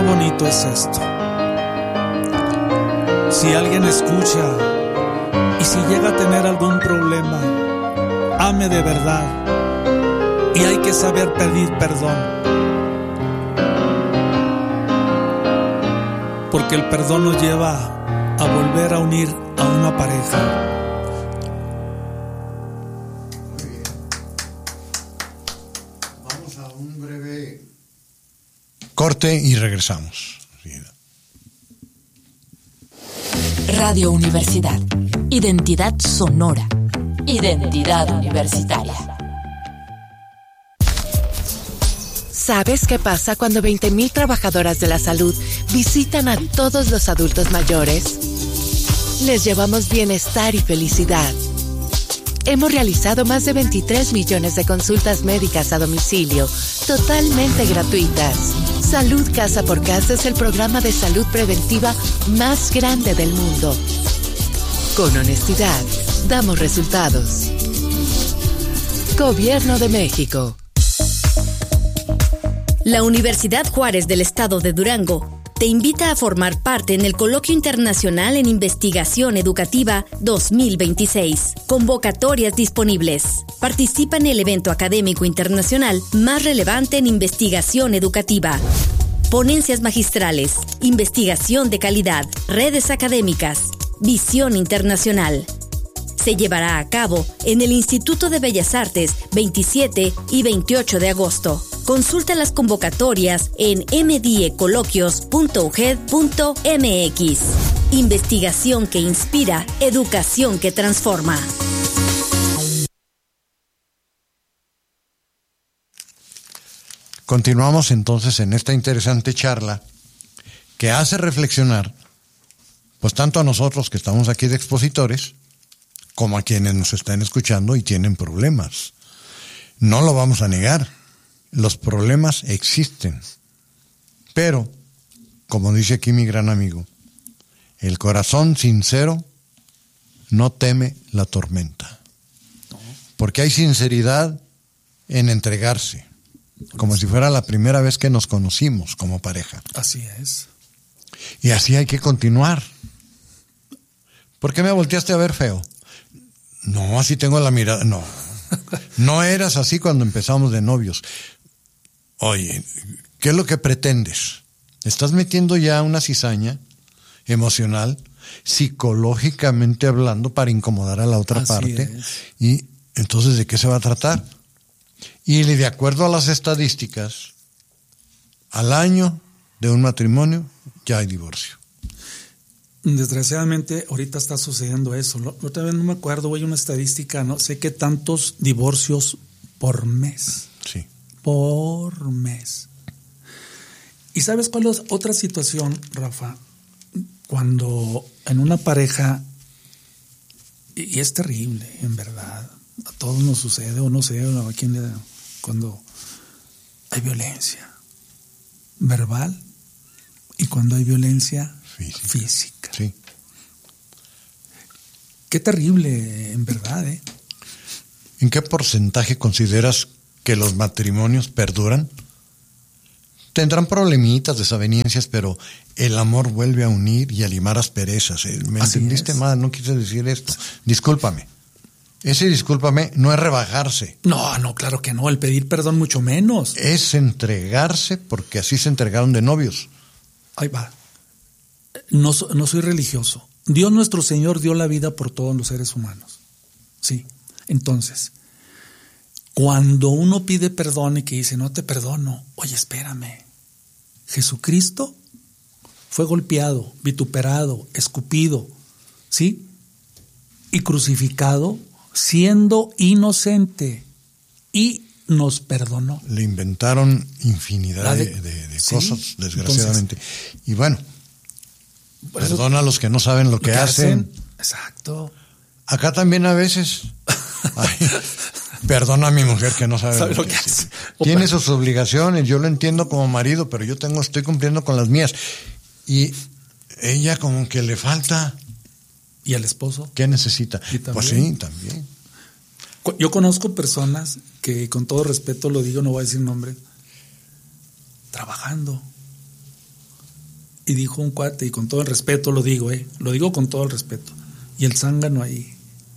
bonito es esto. Si alguien escucha y si llega a tener algún problema, ame de verdad. Y hay que saber pedir perdón. Porque el perdón nos lleva a volver a unir a una pareja. Vamos a un breve corte y regresamos. Radio Universidad. Identidad sonora. Identidad universitaria. ¿Sabes qué pasa cuando 20,000 trabajadoras de la salud visitan a todos los adultos mayores? Les llevamos bienestar y felicidad. Hemos realizado más de 23 millones de consultas médicas a domicilio, totalmente gratuitas. Salud Casa por Casa es el programa de salud preventiva más grande del mundo. Con honestidad, damos resultados. Gobierno de México. La Universidad Juárez del Estado de Durango te invita a formar parte en el Coloquio Internacional en Investigación Educativa 2026. Convocatorias disponibles. Participa en el evento académico internacional más relevante en investigación educativa. Ponencias magistrales, investigación de calidad, redes académicas, visión internacional. Se llevará a cabo en el Instituto de Bellas Artes 27 y 28 de agosto. Consulta las convocatorias en mdiecoloquios.uged.mx. Investigación que inspira, educación que transforma. Continuamos entonces en esta interesante charla que hace reflexionar, pues tanto a nosotros que estamos aquí de expositores, como a quienes nos están escuchando y tienen problemas. No lo vamos a negar. Los problemas existen, pero, como dice aquí mi gran amigo, el corazón sincero no teme la tormenta, porque hay sinceridad en entregarse, como si fuera la primera vez que nos conocimos como pareja. Así es. Y así hay que continuar. ¿Por qué me volteaste a ver feo? No, así tengo la mirada. No eras así cuando empezamos de novios. Oye, ¿qué es lo que pretendes? Estás metiendo ya una cizaña emocional, psicológicamente hablando, para incomodar a la otra parte. Y entonces, ¿de qué se va a tratar? Y de acuerdo a las estadísticas, al año de un matrimonio ya hay divorcio. Desgraciadamente, ahorita está sucediendo eso. Otra vez no me acuerdo, güey, una estadística, no sé qué tantos divorcios por mes. Sí. Por mes. ¿Y sabes cuál es otra situación, Rafa? Cuando en una pareja, y es terrible, en verdad, a todos nos sucede, o no sé, a quién cuando hay violencia verbal y cuando hay violencia física. Sí. Qué terrible, en verdad, ¿eh? ¿En qué porcentaje consideras que los matrimonios perduran? Tendrán problemitas, desavenencias, pero el amor vuelve a unir y a limar asperezas. ¿Me entendiste mal? No quise decir esto. Discúlpame. Ese discúlpame no es rebajarse. No, claro que no. El pedir perdón mucho menos. Es entregarse, porque así se entregaron de novios. Ahí va. No soy religioso. Dios nuestro Señor dio la vida por todos los seres humanos. Sí. Entonces, cuando uno pide perdón y que dice, no te perdono, oye, espérame. Jesucristo fue golpeado, vituperado, escupido, ¿sí? Y crucificado siendo inocente y nos perdonó. Le inventaron infinidad de cosas, desgraciadamente. Entonces, y bueno, perdona a los que no saben lo que hacen. Exacto. Acá también a veces. Ay, perdona a mi mujer que no sabe lo que hace. Tiene sus obligaciones, yo lo entiendo como marido, pero yo estoy cumpliendo con las mías. Y ella como que le falta. ¿Y al esposo? ¿Qué necesita? Pues sí, también. Yo conozco personas que, con todo respeto lo digo, no voy a decir nombre, trabajando, Y dijo un cuate, y con todo el respeto lo digo, lo digo con todo el respeto. Y el zángano ahí.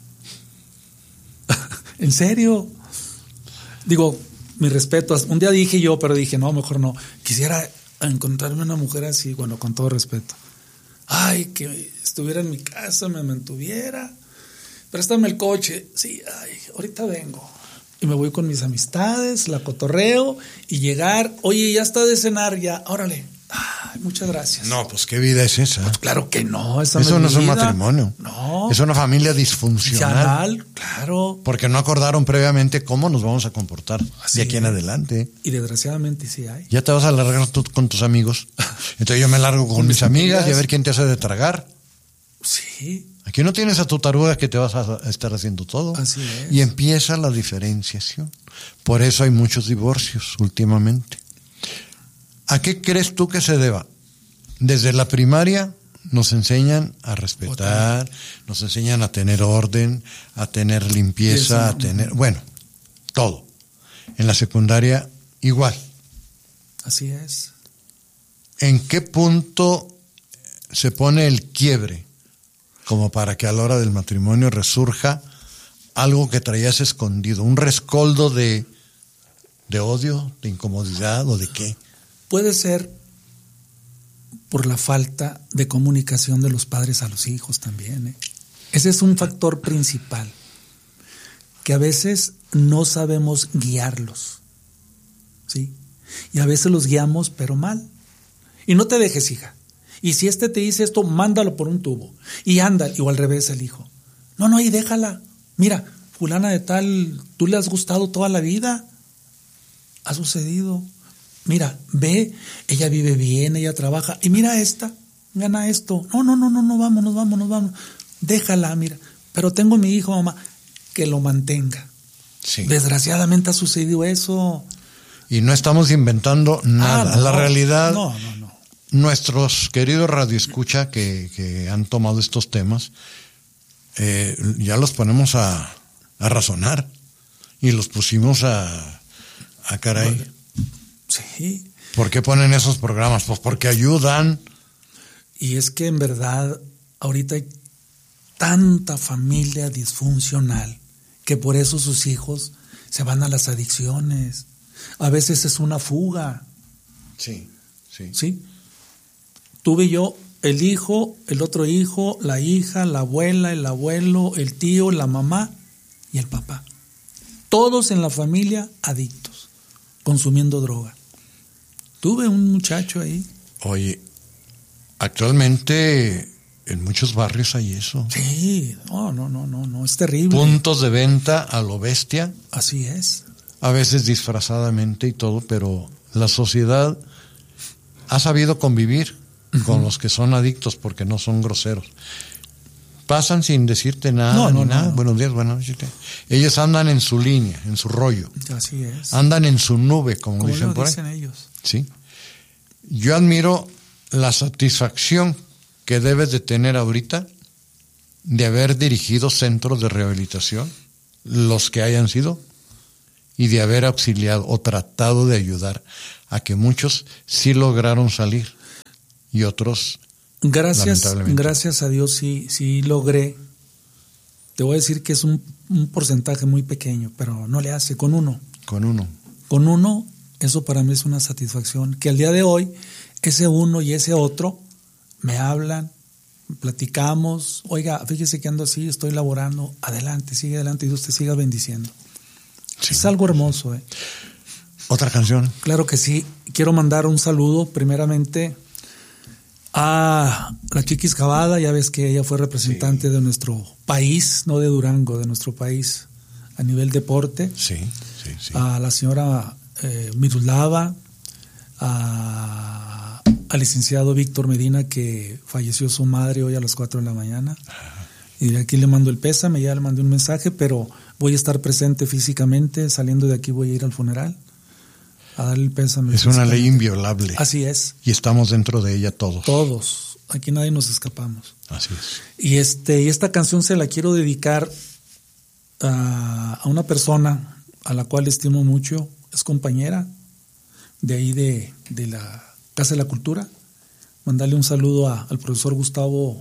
¿En serio? Digo, mi respeto. Un día dije yo, pero dije, no, mejor no. Quisiera encontrarme una mujer así, bueno, con todo respeto. Ay, que estuviera en mi casa, me mantuviera. Préstame el coche. Sí, ay, ahorita vengo. Y me voy con mis amistades, la cotorreo, y llegar, oye, ya está de cenar, ya, órale. Ay, muchas gracias. No, pues qué vida es esa. Pues claro que no. Eso no es un matrimonio. No. Es una familia disfuncional. Claro. Porque no acordaron previamente cómo nos vamos a comportar Así de aquí en adelante. Y desgraciadamente sí hay. Ya te vas a largar tú con tus amigos. Entonces yo me largo con mis amigas y a ver quién te hace de tragar. Sí. Aquí no tienes a tu taruga que te vas a estar haciendo todo. Así es. Y empieza la diferenciación. Por eso hay muchos divorcios últimamente. ¿A qué crees tú que se deba? Desde la primaria nos enseñan a respetar, nos enseñan a tener orden, a tener limpieza, a tener, bueno, todo. En la secundaria igual. Así es. ¿En qué punto se pone el quiebre como para que a la hora del matrimonio resurja algo que traías escondido, un rescoldo de odio, de incomodidad o de qué? Puede ser por la falta de comunicación de los padres a los hijos también. Ese es un factor principal, que a veces no sabemos guiarlos, ¿sí? Y a veces los guiamos, pero mal. Y no te dejes, hija. Y si te dice esto, mándalo por un tubo. Y anda, o al revés el hijo. No, y déjala. Mira, fulana de tal, tú le has gustado toda la vida. Ha sucedido. Mira, ve, ella vive bien, ella trabaja. Y mira esta, gana esto. No, vamos. Déjala, mira. Pero tengo mi hijo, mamá, que lo mantenga. Sí. Desgraciadamente ha sucedido eso. Y no estamos inventando nada. La realidad, no. Nuestros queridos radioescucha que han tomado estos temas, ya los ponemos a razonar. Y los pusimos a caray. Sí. ¿Por qué ponen esos programas? Pues porque ayudan. Y es que en verdad ahorita hay tanta familia disfuncional que por eso sus hijos se van a las adicciones. A veces es una fuga. Sí. ¿Sí? Tuve yo el hijo, el otro hijo, la hija, la abuela, el abuelo, el tío, la mamá y el papá. Todos en la familia adictos, consumiendo droga. Tuve un muchacho ahí. Oye, actualmente en muchos barrios hay eso. Sí, no, es terrible. Puntos de venta a lo bestia. Así es. A veces disfrazadamente y todo, pero la sociedad ha sabido convivir con los que son adictos porque no son groseros. Pasan sin decirte nada, nada. Buenos días, buenas noches. Ellos andan en su línea, en su rollo. Así es. Andan en su nube, como dicen por ahí. Dicen ellos. Sí. Yo admiro la satisfacción que debes de tener ahorita de haber dirigido centros de rehabilitación, los que hayan sido, y de haber auxiliado o tratado de ayudar a que muchos sí lograron salir y otros Gracias a Dios sí logré. Te voy a decir que es un porcentaje muy pequeño, pero no le hace con uno. Con uno, eso para mí es una satisfacción. Que al día de hoy, ese uno y ese otro me hablan, platicamos. Oiga, fíjese que ando así, estoy laborando. Adelante, sigue adelante y Dios te siga bendiciendo. Sí. Es algo hermoso. ¿Otra canción? Claro que sí. Quiero mandar un saludo primeramente a la Chiquis Cavada. Ya ves que ella fue representante de nuestro país, no de Durango, de nuestro país a nivel deporte. Sí. A la señora Miroslava, al licenciado Víctor Medina, que falleció su madre hoy a las 4 de la mañana. Y de aquí le mando el pésame, ya le mandé un mensaje, pero voy a estar presente físicamente. Saliendo de aquí voy a ir al funeral a darle el pésame. Es una ley inviolable. Así es. Y estamos dentro de ella todos. Todos. Aquí nadie nos escapamos. Así es. Y esta canción se la quiero dedicar a una persona a la cual estimo mucho. Es compañera de ahí de la Casa de la Cultura, mandarle un saludo al profesor Gustavo.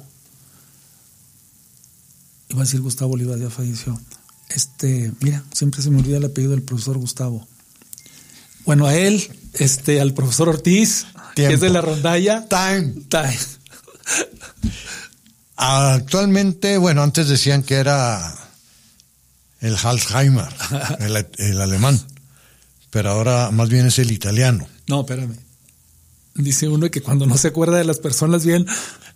Iba a decir Gustavo Oliva, ya falleció. Mira, siempre se me olvida el apellido del profesor Gustavo. Bueno, a él, al profesor Ortiz, que es de la rondalla. Time. Actualmente, bueno, antes decían que era el Alzheimer, el alemán, pero ahora más bien es el italiano. No, espérame. Dice uno que cuando no se acuerda de las personas bien...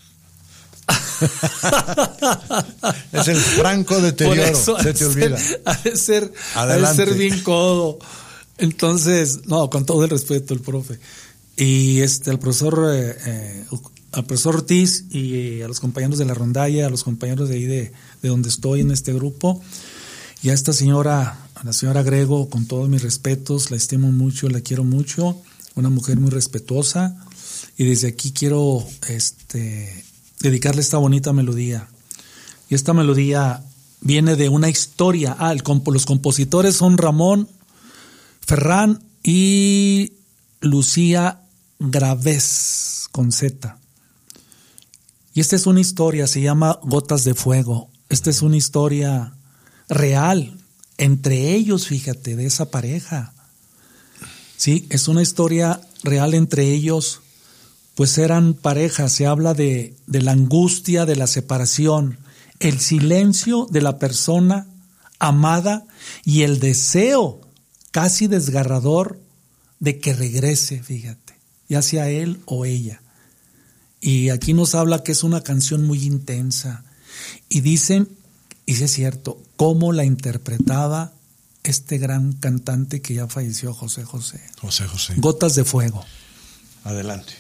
Es el franco deterioro, se te olvida. Ha de ser bien codo. Entonces, no, con todo el respeto, el profe. Y al profesor Ortiz y a los compañeros de la rondalla, a los compañeros de ahí de donde estoy en este grupo, y a esta señora, a la señora Grego, con todos mis respetos, la estimo mucho, la quiero mucho, una mujer muy respetuosa, y desde aquí quiero dedicarle esta bonita melodía. Y esta melodía viene de una historia. Los compositores son Ramón Ferrán y Lucía Gravés, con Z. Y esta es una historia, se llama Gotas de Fuego. Esta es una historia real entre ellos, fíjate, de esa pareja. Sí, es una historia real entre ellos, pues eran pareja. Se habla de la angustia de la separación, el silencio de la persona amada y el deseo casi desgarrador de que regrese, fíjate, ya sea él o ella. Y aquí nos habla que es una canción muy intensa. Y dicen, y sí es cierto, cómo la interpretaba este gran cantante que ya falleció, José José. Gotas de Fuego. Adelante.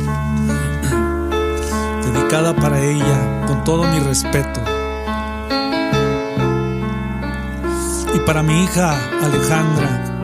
Dedicada para ella, con todo mi respeto. Y para mi hija Alejandra,